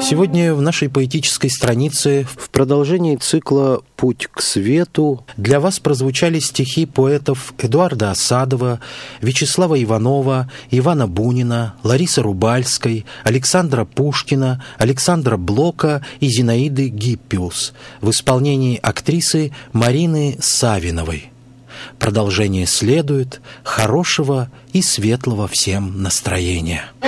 Сегодня в нашей поэтической странице в продолжении цикла «Путь к свету» для вас прозвучали стихи поэтов Эдуарда Асадова, Вячеслава Иванова, Ивана Бунина, Ларисы Рубальской, Александра Пушкина, Александра Блока и Зинаиды Гиппиус в исполнении актрисы Марины Савиновой. Продолжение следует. Хорошего и светлого всем настроения.